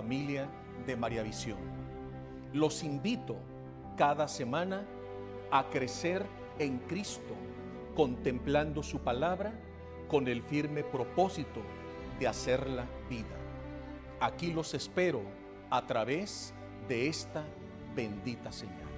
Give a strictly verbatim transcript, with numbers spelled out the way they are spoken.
familia de María Visión. Los invito cada semana a crecer en Cristo, contemplando su palabra con el firme propósito de hacerla vida. Aquí los espero a través de esta bendita señal.